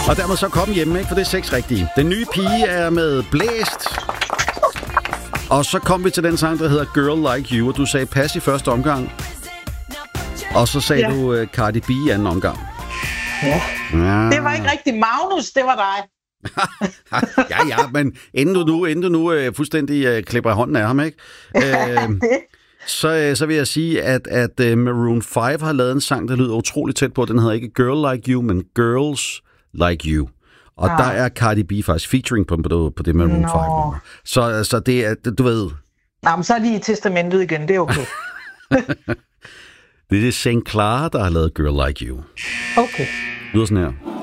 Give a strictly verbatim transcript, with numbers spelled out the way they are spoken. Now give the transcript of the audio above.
Og dermed så kom hjemme, ikke? For det er seks rigtige. Den nye pige er med Blæst. Og så kom vi til den sang, der hedder Girl Like You, og du sagde pas i første omgang. Og så sagde ja. du uh, Cardi B i anden omgang. Ja. ja. Det var ikke rigtig Magnus, det var dig. ja, ja, men inden du nu, inden du nu uh, fuldstændig uh, klipper hånden af ham, ikke? Uh, så, uh, så vil jeg sige, at, at uh, Maroon fem har lavet en sang, der lyder utroligt tæt på. Den hedder ikke Girl Like You, men Girls Like You. Og ah. der er Cardi B faktisk featuring på, på, på det Maroon fem. Så, så det er, du ved... Nå, men så er de i testamentet igen, det er okay. Det er Saint Clara, der har lavet Girl Like You. Okay. Lyder sådan her.